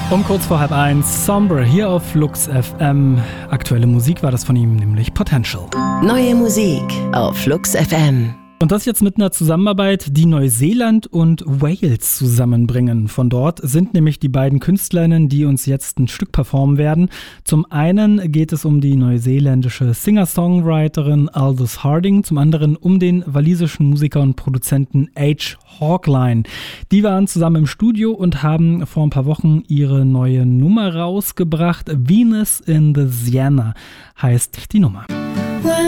Um kurz vor 12:30, Sombre hier auf Flux FM. Aktuelle Musik war das von ihm, nämlich Potential. Neue Musik auf Flux FM. Und das jetzt mit einer Zusammenarbeit, die Neuseeland und Wales zusammenbringen. Von dort sind nämlich die beiden Künstlerinnen, die uns jetzt ein Stück performen werden. Zum einen geht es um die neuseeländische Singer-Songwriterin Aldous Harding, zum anderen um den walisischen Musiker und Produzenten H. Hawkline. Die waren zusammen im Studio und haben vor ein paar Wochen ihre neue Nummer rausgebracht. Venus in the Sienna heißt die Nummer.